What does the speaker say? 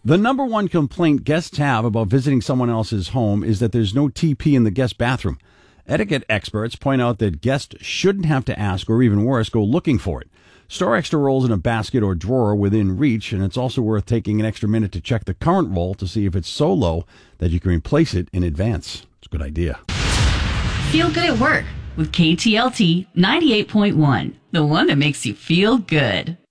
The number one complaint guests have about visiting someone else's home is that there's no TP in the guest bathroom. Etiquette experts point out that guests shouldn't have to ask, or even worse, go looking for it. Store extra rolls in a basket or drawer within reach, and it's also worth taking an extra minute to check the current roll to see if it's so low that you can replace it in advance. It's a good idea. Feel good at work with KTLT 98.1, the one that makes you feel good.